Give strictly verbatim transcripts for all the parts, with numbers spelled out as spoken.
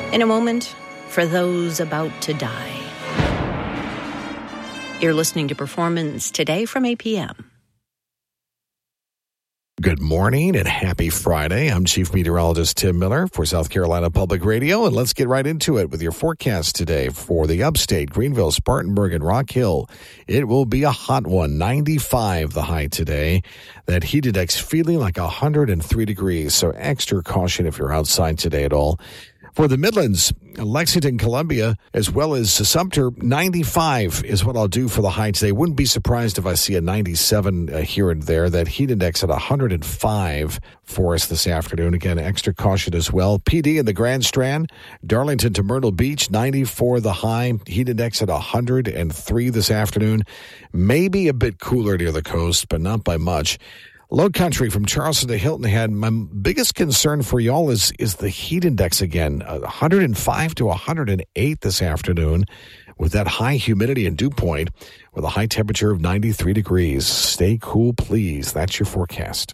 In a moment, for those about to die. You're listening to Performance Today from A P M. Good morning and happy Friday. I'm Chief Meteorologist Tim Miller for South Carolina Public Radio, and let's get right into it with your forecast today for the upstate, Greenville, Spartanburg, and Rock Hill. It will be a hot one, ninety-five the high today. That heat index feeling like one hundred three degrees, so extra caution if you're outside today at all. For the Midlands, Lexington, Columbia, as well as Sumter, ninety-five is what I'll do for the high today. Wouldn't be surprised if I see a ninety-seven uh, here and there. That heat index at one hundred five for us this afternoon. Again, extra caution as well. P D in the Grand Strand, Darlington to Myrtle Beach, ninety-four the high. Heat index at one hundred three this afternoon. Maybe a bit cooler near the coast, but not by much. Low country from Charleston to Hilton Head. My biggest concern for y'all is is the heat index again, uh, one hundred five to one hundred eight this afternoon with that high humidity and dew point with a high temperature of ninety-three degrees. Stay cool, please. That's your forecast.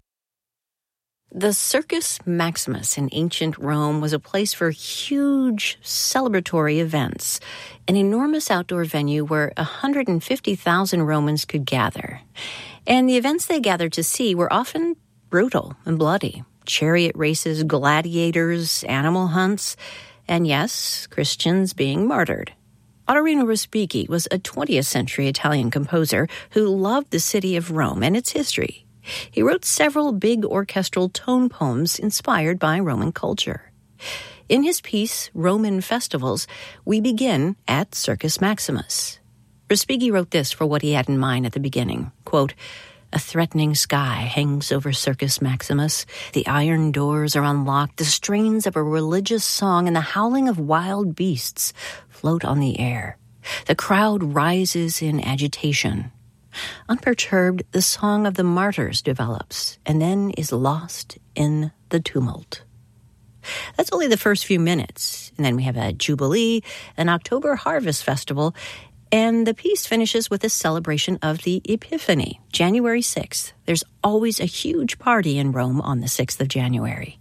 The Circus Maximus in ancient Rome was a place for huge celebratory events, an enormous outdoor venue where one hundred fifty thousand Romans could gather. And the events they gathered to see were often brutal and bloody. Chariot races, gladiators, animal hunts, and yes, Christians being martyred. Ottorino Respighi was a twentieth century Italian composer who loved the city of Rome and its history. He wrote several big orchestral tone poems inspired by Roman culture. In his piece, Roman Festivals, we begin at Circus Maximus. Respighi wrote this for what he had in mind at the beginning. Quote, "A threatening sky hangs over Circus Maximus. The iron doors are unlocked. The strains of a religious song and the howling of wild beasts float on the air. The crowd rises in agitation. Unperturbed, the song of the martyrs develops and then is lost in the tumult." That's only the first few minutes. And then we have a Jubilee, an October Harvest Festival, and the piece finishes with a celebration of the Epiphany, January sixth. There's always a huge party in Rome on the sixth of January.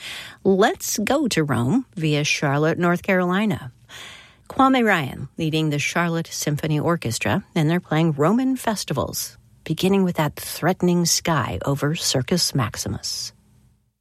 Let's go to Rome via Charlotte, North Carolina. Kwame Ryan leading the Charlotte Symphony Orchestra, and they're playing Roman Festivals, beginning with that threatening sky over Circus Maximus.